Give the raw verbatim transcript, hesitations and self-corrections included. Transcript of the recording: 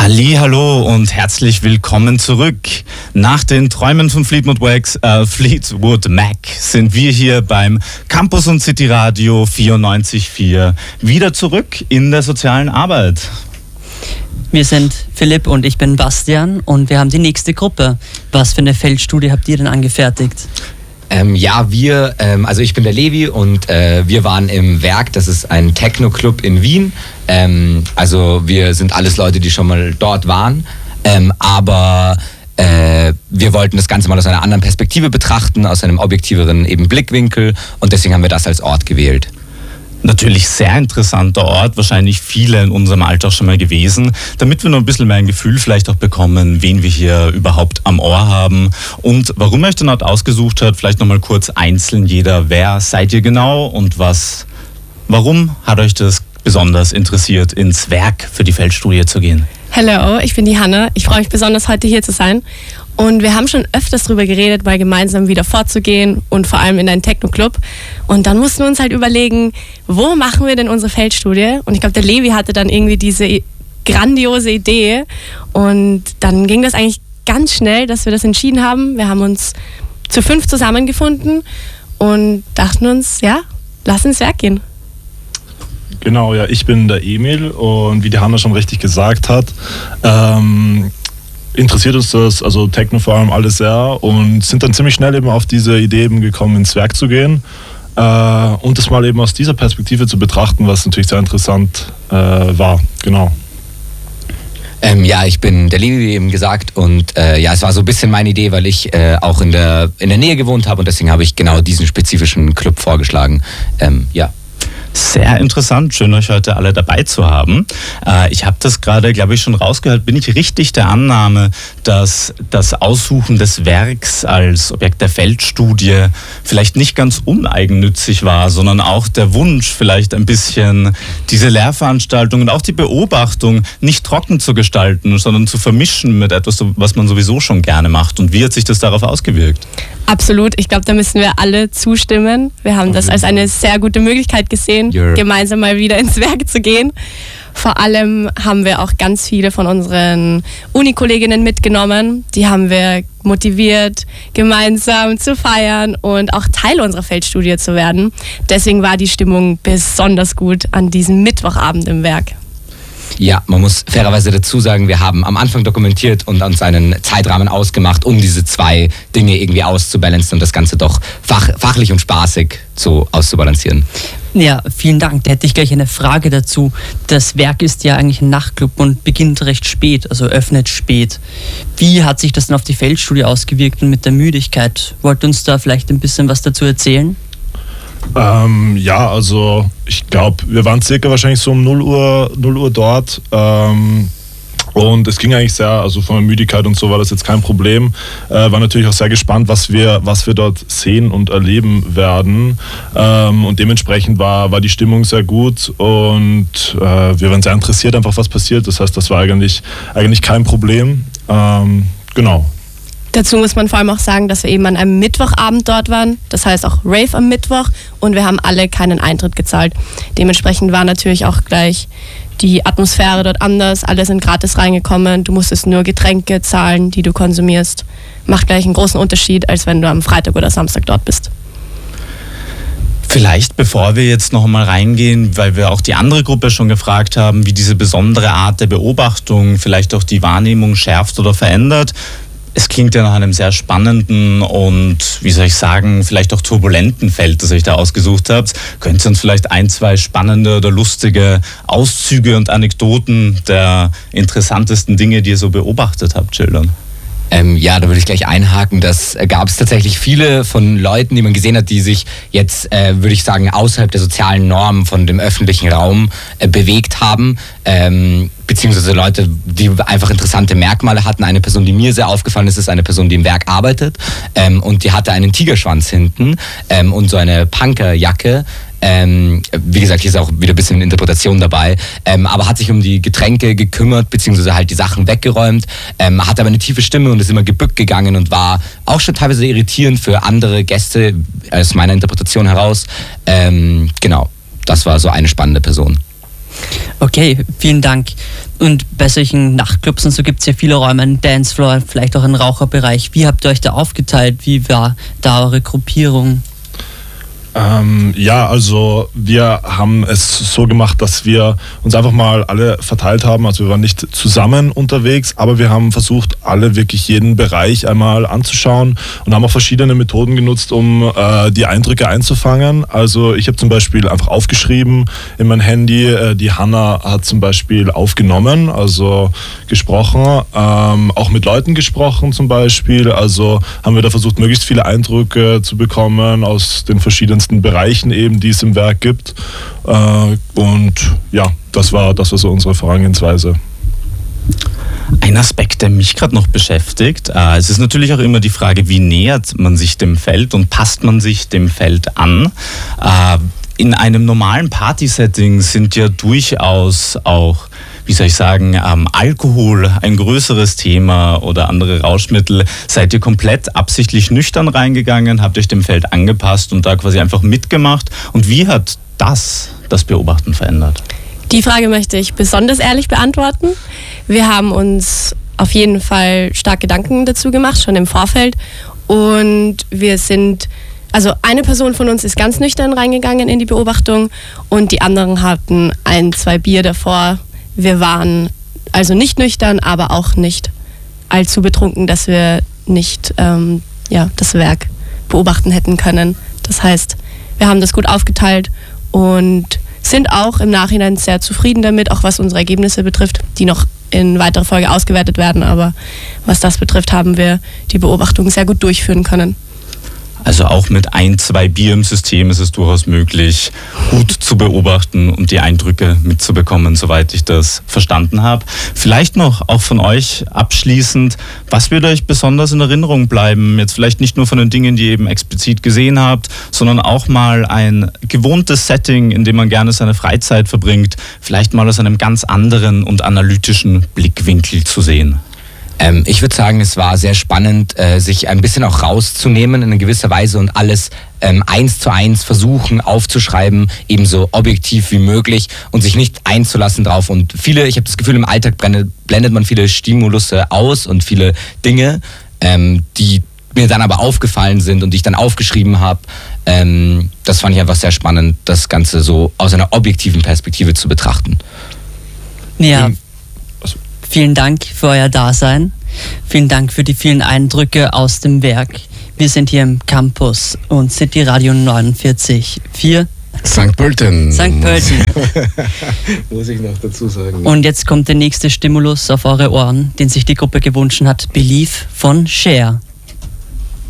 Hallihallo und herzlich willkommen zurück. Nach den Träumen von Fleetwood, Wax, äh, Fleetwood Mac sind wir hier beim Campus und City Radio vierundneunzig Komma vier wieder zurück in der sozialen Arbeit. Wir sind Philipp und ich bin Bastian und wir haben die nächste Gruppe. Was für eine Feldstudie habt ihr denn angefertigt? Ähm, ja, wir, ähm, also ich bin der Levi und äh, wir waren im Werk, das ist ein Techno-Club in Wien. Ähm, also wir sind alles Leute, die schon mal dort waren, ähm, aber äh, wir wollten das Ganze mal aus einer anderen Perspektive betrachten, aus einem objektiveren eben Blickwinkel, und deswegen haben wir das als Ort gewählt. Natürlich sehr interessanter Ort, wahrscheinlich viele in unserem Alter auch schon mal gewesen, damit wir noch ein bisschen mehr ein Gefühl vielleicht auch bekommen, wen wir hier überhaupt am Ohr haben und warum euch den Ort ausgesucht hat. Vielleicht nochmal kurz einzeln jeder, wer seid ihr genau und was, warum hat euch das besonders interessiert, ins Werk für die Feldstudie zu gehen? Hallo, ich bin die Hanna. Ich freue mich besonders, heute hier zu sein. Und wir haben schon öfters darüber geredet, mal gemeinsam wieder fortzugehen und vor allem in einen Techno-Club. Und dann mussten wir uns halt überlegen, wo machen wir denn unsere Feldstudie? Und ich glaube, der Levi hatte dann irgendwie diese grandiose Idee. Und dann ging das eigentlich ganz schnell, dass wir das entschieden haben. Wir haben uns zu fünf zusammengefunden und dachten uns, ja, lass ins Werk gehen. Genau, ja, ich bin der Emil und wie die Hanna schon richtig gesagt hat, ähm, interessiert uns das, also Techno vor allem, alles sehr, und sind dann ziemlich schnell eben auf diese Idee eben gekommen, ins Werk zu gehen äh, und das mal eben aus dieser Perspektive zu betrachten, was natürlich sehr interessant äh, war, genau. Ähm, ja, ich bin der Levi, wie eben gesagt, und äh, ja, es war so ein bisschen meine Idee, weil ich äh, auch in der, in der Nähe gewohnt habe, und deswegen habe ich genau diesen spezifischen Club vorgeschlagen, ähm, ja. Sehr interessant, schön euch heute alle dabei zu haben. Äh, ich habe das gerade, glaube ich, schon rausgehört. Bin ich richtig der Annahme, dass das Aussuchen des Werks als Objekt der Feldstudie vielleicht nicht ganz uneigennützig war, sondern auch der Wunsch, vielleicht ein bisschen diese Lehrveranstaltung und auch die Beobachtung nicht trocken zu gestalten, sondern zu vermischen mit etwas, was man sowieso schon gerne macht? Und wie hat sich das darauf ausgewirkt? Absolut, ich glaube, da müssen wir alle zustimmen. Wir haben das als eine sehr gute Möglichkeit gesehen, yeah. gemeinsam mal wieder ins Werk zu gehen. Vor allem haben wir auch ganz viele von unseren Uni-Kolleginnen mitgenommen. Die haben wir motiviert, gemeinsam zu feiern und auch Teil unserer Feldstudie zu werden. Deswegen war die Stimmung besonders gut an diesem Mittwochabend im Werk. Ja, man muss fairerweise dazu sagen, wir haben am Anfang dokumentiert und uns einen Zeitrahmen ausgemacht, um diese zwei Dinge irgendwie auszubalancen und das Ganze doch fach, fachlich und spaßig so auszubalancieren. Ja, vielen Dank. Da hätte ich gleich eine Frage dazu. Das Werk ist ja eigentlich ein Nachtclub und beginnt recht spät, also öffnet spät. Wie hat sich das denn auf die Feldstudie ausgewirkt und mit der Müdigkeit? Wollt ihr uns da vielleicht ein bisschen was dazu erzählen? Ähm, ja, also ich glaube, wir waren circa wahrscheinlich so um null Uhr dort ähm, und es ging eigentlich sehr, also von der Müdigkeit und so war das jetzt kein Problem. Äh, war natürlich auch sehr gespannt, was wir, was wir dort sehen und erleben werden, ähm, und dementsprechend war, war die Stimmung sehr gut und äh, wir waren sehr interessiert einfach, was passiert. Das heißt, das war eigentlich, eigentlich kein Problem. Ähm, genau. Dazu muss man vor allem auch sagen, dass wir eben an einem Mittwochabend dort waren, das heißt auch Rave am Mittwoch, und wir haben alle keinen Eintritt gezahlt. Dementsprechend war natürlich auch gleich die Atmosphäre dort anders, alle sind gratis reingekommen, du musstest nur Getränke zahlen, die du konsumierst. Macht gleich einen großen Unterschied, als wenn du am Freitag oder Samstag dort bist. Vielleicht, bevor wir jetzt noch mal reingehen, weil wir auch die andere Gruppe schon gefragt haben, wie diese besondere Art der Beobachtung vielleicht auch die Wahrnehmung schärft oder verändert. Es klingt ja nach einem sehr spannenden und, wie soll ich sagen, vielleicht auch turbulenten Feld, das ihr euch da ausgesucht habt. Könnt ihr uns vielleicht ein, zwei spannende oder lustige Auszüge und Anekdoten der interessantesten Dinge, die ihr so beobachtet habt, schildern? Ähm, ja, da würde ich gleich einhaken. Das äh, gab es tatsächlich viele von Leuten, die man gesehen hat, die sich jetzt, äh, würde ich sagen, außerhalb der sozialen Normen von dem öffentlichen Raum äh, bewegt haben. Ähm, beziehungsweise Leute, die einfach interessante Merkmale hatten. Eine Person, die mir sehr aufgefallen ist, ist eine Person, die im Werk arbeitet. Ähm, und die hatte einen Tigerschwanz hinten ähm, und so eine Punkerjacke. Ähm, wie gesagt, hier ist auch wieder ein bisschen Interpretation dabei, ähm, aber hat sich um die Getränke gekümmert, beziehungsweise halt die Sachen weggeräumt, ähm, hat aber eine tiefe Stimme und ist immer gebückt gegangen und war auch schon teilweise irritierend für andere Gäste, aus meiner Interpretation heraus. Ähm, genau, das war so eine spannende Person. Okay, vielen Dank. Und bei solchen Nachtclubs und so gibt es ja viele Räume, einen Dancefloor, vielleicht auch einen Raucherbereich. Wie habt ihr euch da aufgeteilt? Wie war da eure Gruppierung? Ähm, ja, also wir haben es so gemacht, dass wir uns einfach mal alle verteilt haben. Also wir waren nicht zusammen unterwegs, aber wir haben versucht, alle wirklich jeden Bereich einmal anzuschauen und haben auch verschiedene Methoden genutzt, um äh, die Eindrücke einzufangen. Also ich habe zum Beispiel einfach aufgeschrieben in mein Handy. Äh, die Hanna hat zum Beispiel aufgenommen, also gesprochen, ähm, auch mit Leuten gesprochen zum Beispiel. Also haben wir da versucht, möglichst viele Eindrücke zu bekommen aus den verschiedensten Bereichen eben, die es im Werk gibt. Und ja, das war, das war so unsere Vorgehensweise. Ein Aspekt, der mich gerade noch beschäftigt, äh, es ist natürlich auch immer die Frage, wie nähert man sich dem Feld und passt man sich dem Feld an? Äh, in einem normalen Party-Setting sind ja durchaus auch, wie soll ich sagen, ähm, Alkohol ein größeres Thema oder andere Rauschmittel. Seid ihr komplett absichtlich nüchtern reingegangen, habt euch dem Feld angepasst und da quasi einfach mitgemacht? Und wie hat das das Beobachten verändert? Die Frage möchte ich besonders ehrlich beantworten. Wir haben uns auf jeden Fall stark Gedanken dazu gemacht, schon im Vorfeld. Und wir sind, also eine Person von uns ist ganz nüchtern reingegangen in die Beobachtung und die anderen hatten ein, zwei Bier davor. Wir waren also nicht nüchtern, aber auch nicht allzu betrunken, dass wir nicht ähm, ja, das Werk beobachten hätten können. Das heißt, wir haben das gut aufgeteilt und sind auch im Nachhinein sehr zufrieden damit, auch was unsere Ergebnisse betrifft, die noch in weiterer Folge ausgewertet werden. Aber was das betrifft, haben wir die Beobachtung sehr gut durchführen können. Also auch mit ein, zwei Bier im System ist es durchaus möglich, gut zu beobachten und die Eindrücke mitzubekommen, soweit ich das verstanden habe. Vielleicht noch auch von euch abschließend, was wird euch besonders in Erinnerung bleiben? Jetzt vielleicht nicht nur von den Dingen, die ihr eben explizit gesehen habt, sondern auch mal ein gewohntes Setting, in dem man gerne seine Freizeit verbringt, vielleicht mal aus einem ganz anderen und analytischen Blickwinkel zu sehen. Ähm, ich würde sagen, es war sehr spannend, äh, sich ein bisschen auch rauszunehmen in gewisser Weise und alles ähm, eins zu eins versuchen aufzuschreiben, ebenso objektiv wie möglich und sich nicht einzulassen drauf. Und viele, ich habe das Gefühl, im Alltag blendet man viele Stimulusse aus und viele Dinge, ähm, die mir dann aber aufgefallen sind und die ich dann aufgeschrieben habe. Ähm, das fand ich einfach sehr spannend, das Ganze so aus einer objektiven Perspektive zu betrachten. Ja. Vielen Dank für euer Dasein. Vielen Dank für die vielen Eindrücke aus dem Werk. Wir sind hier im Campus und City Radio neunundvierzig Komma vier. Sankt Pölten. Sankt Pölten. Muss ich noch dazu sagen. Und jetzt kommt der nächste Stimulus auf eure Ohren, den sich die Gruppe gewünscht hat. Believe von Cher.